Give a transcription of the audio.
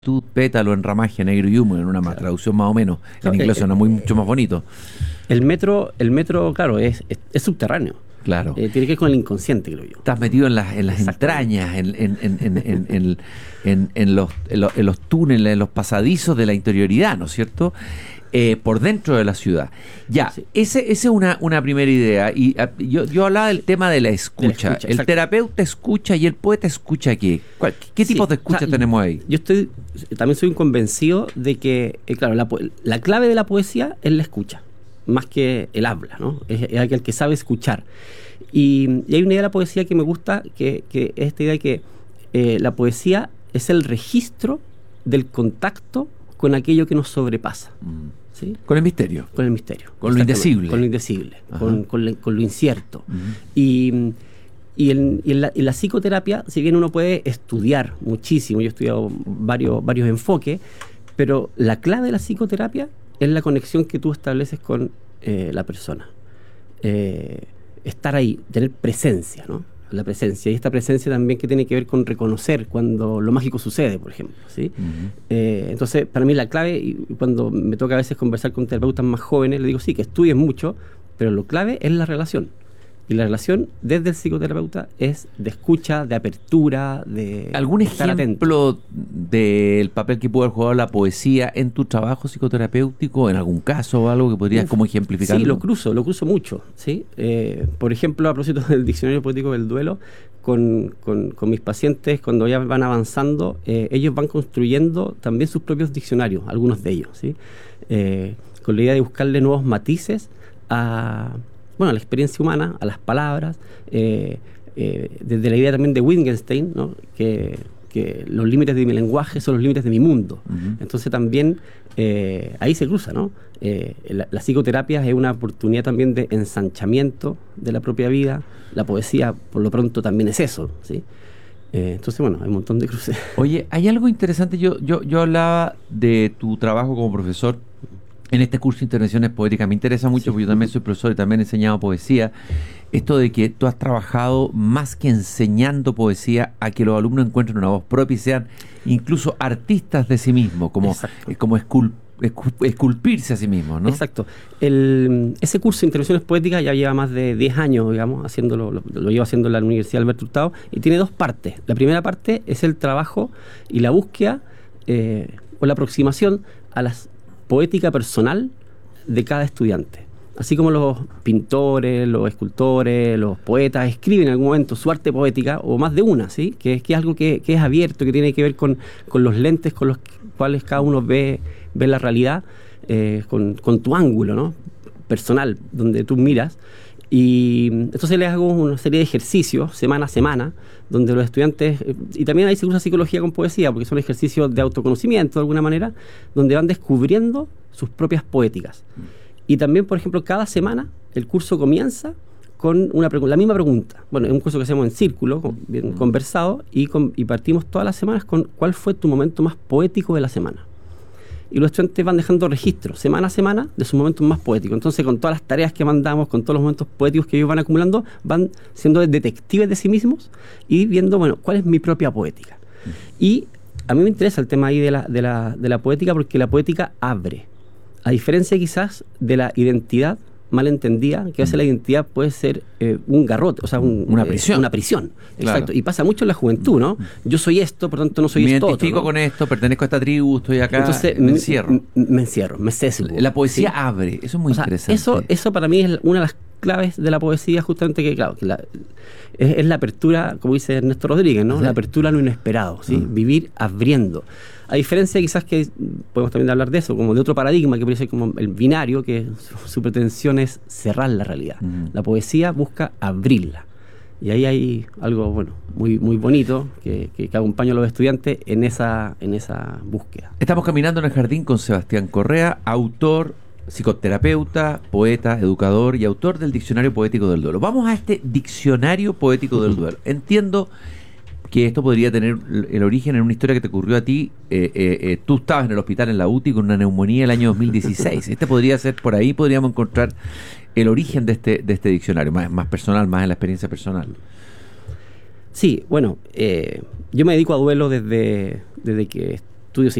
pétalo en ramaje negro y humo, en una traducción más o menos. En inglés suena mucho más bonito. El metro, claro, es subterráneo. Claro. Tiene que ver con el inconsciente, creo yo. Estás metido en las entrañas, en los túneles, en los pasadizos de la interioridad, ¿no es cierto? Por dentro de la ciudad. Ya, Sí. esa es una primera idea. Y yo hablaba del tema de la escucha. El exacto. terapeuta escucha y el poeta escucha ¿qué? ¿Qué tipos de escucha tenemos ahí? Yo también soy un convencido de que, claro, la clave de la poesía es la escucha, más que el habla, ¿no? Es aquel que sabe escuchar. Y hay una idea de la poesía que me gusta, que es esta idea de que la poesía es el registro del contacto con aquello que nos sobrepasa. ¿Sí? Con el misterio. Con el misterio. Con lo indecible. Con lo indecible, con lo incierto. Uh-huh. Y en la psicoterapia, si bien uno puede estudiar muchísimo, yo he estudiado varios enfoques, pero la clave de la psicoterapia es la conexión que tú estableces con la persona. Estar ahí, tener presencia, ¿no? La presencia. Y esta presencia también que tiene que ver con reconocer cuando lo mágico sucede, por ejemplo, ¿sí? Uh-huh. Entonces, para mí la clave, y cuando me toca a veces conversar con terapeutas más jóvenes, les digo, sí, que estudien mucho, pero lo clave es la relación. Y la relación desde el psicoterapeuta es de escucha, de apertura, de ¿algún estar ejemplo atento del papel que pudo haber jugado la poesía en tu trabajo psicoterapéutico, en algún caso o algo que podrías como ejemplificar? Sí, lo cruzo mucho, ¿sí? Por ejemplo, a propósito del diccionario poético del duelo, con mis pacientes, cuando ya van avanzando, ellos van construyendo también sus propios diccionarios, algunos de ellos, ¿sí? Con la idea de buscarle nuevos matices a la experiencia humana, a las palabras, desde la idea también de Wittgenstein, ¿no? que los límites de mi lenguaje son los límites de mi mundo. Uh-huh. Entonces también ahí se cruza, ¿no? La psicoterapia es una oportunidad también de ensanchamiento de la propia vida. La poesía, por lo pronto, también es eso, ¿sí? Entonces, bueno, hay un montón de cruces. Oye, hay algo interesante. Yo hablaba de tu trabajo como profesor en este curso de Intervenciones Poéticas. Me interesa mucho, sí, porque yo también soy profesor y también he enseñado poesía. Esto de que tú has trabajado más que enseñando poesía a que los alumnos encuentren una voz propia y sean incluso artistas de sí mismos, como esculpirse a sí mismos, ¿no? Exacto. Ese curso de Intervenciones Poéticas ya lleva más de 10 años, digamos, haciéndolo, lo llevo haciendo en la Universidad Alberto Hurtado, y tiene dos partes. La primera parte es el trabajo y la búsqueda o la aproximación a la poética personal de cada estudiante. Así como los pintores, los escultores, los poetas escriben en algún momento su arte poética, o más de una, ¿sí? Que es algo que es abierto, que tiene que ver con los lentes con los cuales cada uno ve la realidad, con tu ángulo, ¿no? Personal, donde tú miras. Y entonces les hago una serie de ejercicios semana a semana, donde los estudiantes, y también ahí se usa psicología con poesía, porque son ejercicios de autoconocimiento de alguna manera, donde van descubriendo sus propias poéticas. Y también, por ejemplo, cada semana el curso comienza con la misma pregunta. Bueno, es un curso que hacemos en círculo, bien conversado, y partimos todas las semanas con ¿cuál fue tu momento más poético de la semana? Y los estudiantes van dejando registros semana a semana de sus momentos más poéticos. Entonces, con todas las tareas que mandamos, con todos los momentos poéticos que ellos van acumulando, van siendo detectives de sí mismos y viendo, bueno, cuál es mi propia poética. Y a mí me interesa el tema ahí de la poética, porque la poética abre. A diferencia quizás de la identidad malentendida, que a veces la identidad puede ser un garrote, o sea, una prisión. Una prisión, claro. Exacto. Y pasa mucho en la juventud, ¿no? Yo soy esto, por tanto no soy esto. Me identifico con esto, pertenezco a esta tribu, estoy acá. Entonces me encierro. Me encierro, me sesgo. La poesía, ¿sí? abre, eso es muy interesante. Eso para mí es una de las claves de la poesía, justamente, que claro, es la apertura, como dice Ernesto Rodríguez, ¿no? Sí. La apertura a lo inesperado, ¿sí? Vivir abriendo. A diferencia quizás que podemos también hablar de eso, como de otro paradigma que parece como el binario, que su pretensión es cerrar la realidad. La poesía busca abrirla. Y ahí hay algo, bueno, muy, muy bonito que acompaña a los estudiantes en esa búsqueda. Estamos caminando en el jardín con Sebastián Correa, autor, psicoterapeuta, poeta, educador y autor del Diccionario Poético del Duelo. Vamos a este Diccionario Poético del Duelo. Entiendo que esto podría tener el origen en una historia que te ocurrió a ti. Tú estabas en el hospital en la UTI con una neumonía el año 2016. Este podría ser, por ahí podríamos encontrar el origen de este diccionario, más personal, más en la experiencia personal. Sí, bueno, yo me dedico a duelo desde que estudio